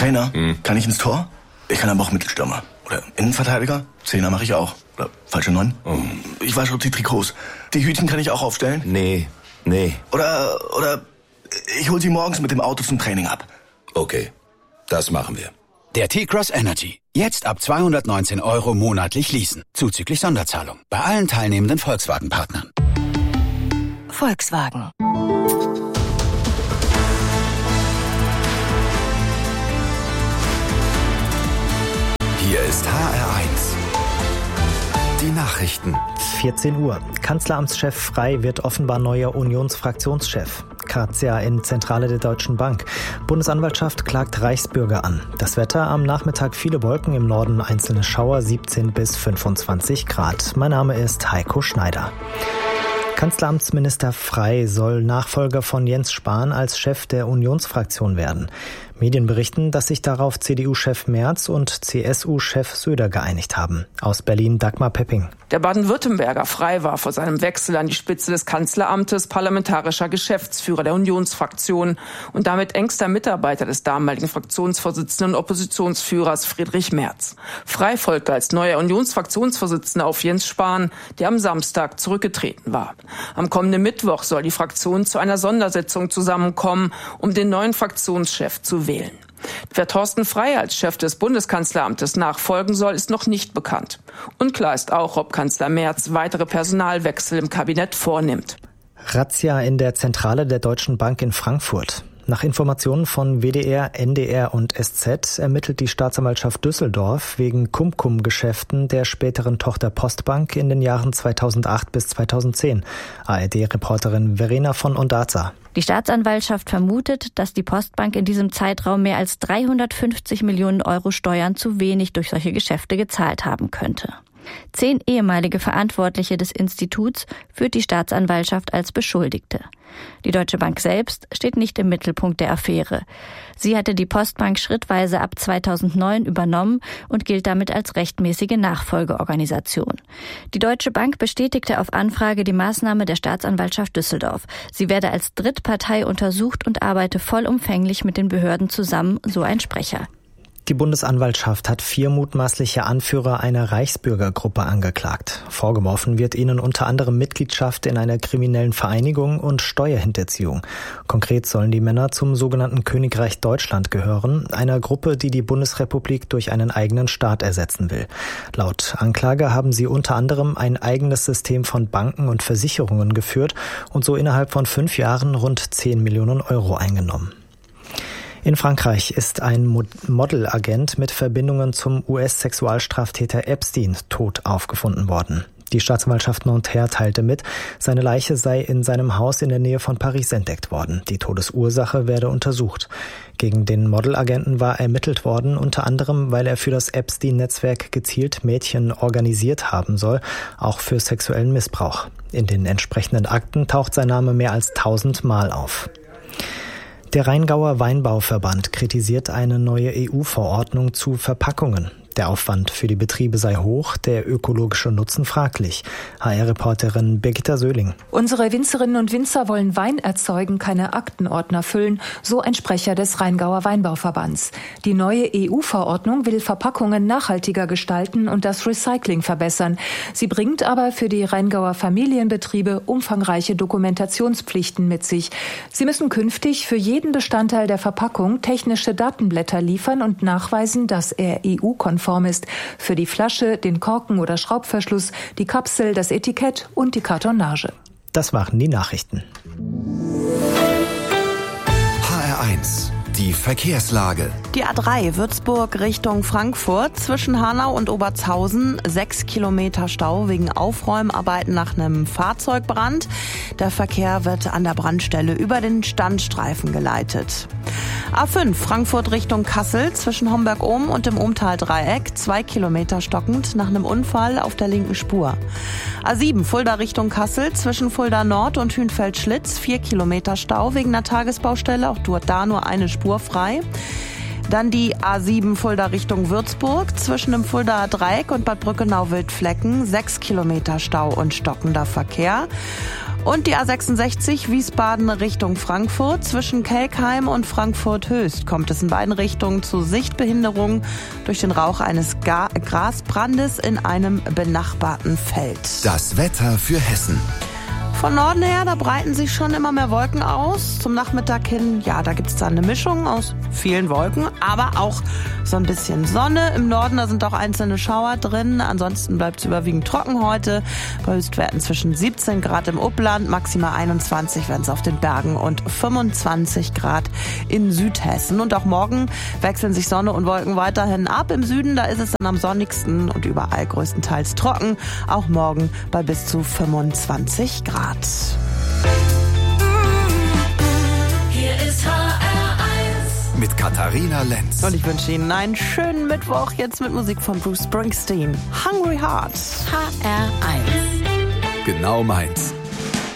Trainer, kann ich ins Tor? Ich kann aber auch Mittelstürmer. Oder Innenverteidiger? Zehner mache ich auch. Oder falsche 9? Ich wasche die Trikots. Die Hütchen kann ich auch aufstellen? Nee. Oder ich hol sie morgens mit dem Auto zum Training ab. Okay, das machen wir. Der T-Cross Energy. Jetzt ab 219 € monatlich leasen. Zuzüglich Sonderzahlung. Bei allen teilnehmenden Volkswagen-Partnern. Volkswagen. Hier ist HR1. Die Nachrichten. 14 Uhr. Kanzleramtschef Frey wird offenbar neuer Unionsfraktionschef. Razzia in Zentrale der Deutschen Bank. Bundesanwaltschaft klagt Reichsbürger an. Das Wetter am Nachmittag viele Wolken, im Norden einzelne Schauer, 17 bis 25 Grad. Mein Name ist Heiko Schneider. Kanzleramtsminister Frey soll Nachfolger von Jens Spahn als Chef der Unionsfraktion werden. Medien berichten, dass sich darauf CDU-Chef Merz und CSU-Chef Söder geeinigt haben. Aus Berlin Dagmar Pepping. Der Baden-Württemberger Frey war vor seinem Wechsel an die Spitze des Kanzleramtes parlamentarischer Geschäftsführer der Unionsfraktion und damit engster Mitarbeiter des damaligen Fraktionsvorsitzenden und Oppositionsführers Friedrich Merz. Frey folgte als neuer Unionsfraktionsvorsitzender auf Jens Spahn, der am Samstag zurückgetreten war. Am kommenden Mittwoch soll die Fraktion zu einer Sondersitzung zusammenkommen, um den neuen Fraktionschef zu wählen. Wer Thorsten Frey als Chef des Bundeskanzleramtes nachfolgen soll, ist noch nicht bekannt. Unklar ist auch, ob Kanzler Merz weitere Personalwechsel im Kabinett vornimmt. Razzia in der Zentrale der Deutschen Bank in Frankfurt. Nach Informationen von WDR, NDR und SZ ermittelt die Staatsanwaltschaft Düsseldorf wegen Cum-Cum-Geschäften der späteren Tochter Postbank in den Jahren 2008 bis 2010. ARD-Reporterin Verena von Ondarza. Die Staatsanwaltschaft vermutet, dass die Postbank in diesem Zeitraum mehr als 350 Millionen € Steuern zu wenig durch solche Geschäfte gezahlt haben könnte. 10 ehemalige Verantwortliche des Instituts führt die Staatsanwaltschaft als Beschuldigte. Die Deutsche Bank selbst steht nicht im Mittelpunkt der Affäre. Sie hatte die Postbank schrittweise ab 2009 übernommen und gilt damit als rechtmäßige Nachfolgeorganisation. Die Deutsche Bank bestätigte auf Anfrage die Maßnahme der Staatsanwaltschaft Düsseldorf. Sie werde als Drittpartei untersucht und arbeite vollumfänglich mit den Behörden zusammen, so ein Sprecher. Die Bundesanwaltschaft hat 4 mutmaßliche Anführer einer Reichsbürgergruppe angeklagt. Vorgeworfen wird ihnen unter anderem Mitgliedschaft in einer kriminellen Vereinigung und Steuerhinterziehung. Konkret sollen die Männer zum sogenannten Königreich Deutschland gehören, einer Gruppe, die die Bundesrepublik durch einen eigenen Staat ersetzen will. Laut Anklage haben sie unter anderem ein eigenes System von Banken und Versicherungen geführt und so innerhalb von 5 Jahren rund 10 Millionen € eingenommen. In Frankreich ist ein Modelagent mit Verbindungen zum US-Sexualstraftäter Epstein tot aufgefunden worden. Die Staatsanwaltschaft Nanterre teilte mit, seine Leiche sei in seinem Haus in der Nähe von Paris entdeckt worden. Die Todesursache werde untersucht. Gegen den Modelagenten war ermittelt worden, unter anderem, weil er für das Epstein-Netzwerk gezielt Mädchen organisiert haben soll, auch für sexuellen Missbrauch. In den entsprechenden Akten taucht sein Name mehr als 1000 Mal auf. Der Rheingauer Weinbauverband kritisiert eine neue EU-Verordnung zu Verpackungen. Der Aufwand für die Betriebe sei hoch, der ökologische Nutzen fraglich. HR-Reporterin Birgitta Söhling. Unsere Winzerinnen und Winzer wollen Wein erzeugen, keine Aktenordner füllen, so ein Sprecher des Rheingauer Weinbauverbands. Die neue EU-Verordnung will Verpackungen nachhaltiger gestalten und das Recycling verbessern. Sie bringt aber für die Rheingauer Familienbetriebe umfangreiche Dokumentationspflichten mit sich. Sie müssen künftig für jeden Bestandteil der Verpackung technische Datenblätter liefern und nachweisen, dass er EU-konform ist. Für die Flasche, den Korken oder Schraubverschluss, die Kapsel, das Etikett und die Kartonage. Das waren die Nachrichten. HR1. Die Verkehrslage. Die A3 Würzburg Richtung Frankfurt zwischen Hanau und Obertshausen 6 Kilometer Stau wegen Aufräumarbeiten nach einem Fahrzeugbrand. Der Verkehr wird an der Brandstelle über den Standstreifen geleitet. A5 Frankfurt Richtung Kassel zwischen Homberg-Ohm und dem Ommtal-Dreieck 2 Kilometer stockend nach einem Unfall auf der linken Spur. A7 Fulda Richtung Kassel zwischen Fulda Nord und Hünfeld-Schlitz 4 Kilometer Stau wegen einer Tagesbaustelle, auch dort da nur eine Spur frei. Dann die A7 Fulda Richtung Würzburg zwischen dem Fuldaer Dreieck und Bad Brückenau-Wildflecken 6 Kilometer Stau und stockender Verkehr. Und die A66 Wiesbaden Richtung Frankfurt. Zwischen Kelkheim und Frankfurt Höchst kommt es in beiden Richtungen zu Sichtbehinderungen durch den Rauch eines Grasbrandes in einem benachbarten Feld. Das Wetter für Hessen. Von Norden her, da breiten sich schon immer mehr Wolken aus. Zum Nachmittag hin, ja, da gibt's dann eine Mischung aus vielen Wolken, aber auch so ein bisschen Sonne. Im Norden, da sind auch einzelne Schauer drin. Ansonsten bleibt's überwiegend trocken heute. Bei Höchstwerten zwischen 17 Grad im Upland, maximal 21 werden es auf den Bergen und 25 Grad in Südhessen. Und auch morgen wechseln sich Sonne und Wolken weiterhin ab. Im Süden, da ist es dann am sonnigsten und überall größtenteils trocken. Auch morgen bei bis zu 25 Grad. Hier ist HR1 mit Katharina Lenz. Und ich wünsche Ihnen einen schönen Mittwoch, jetzt mit Musik von Bruce Springsteen. Hungry Heart. HR1 Genau meins.